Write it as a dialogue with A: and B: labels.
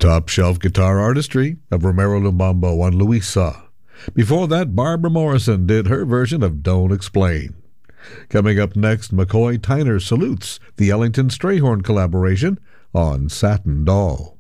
A: Top shelf guitar artistry of Romero Lumbambo on Luisa. Before that, Barbara Morrison did her version of Don't Explain. Coming up next, McCoy Tyner salutes the Ellington Strayhorn collaboration on Satin Doll.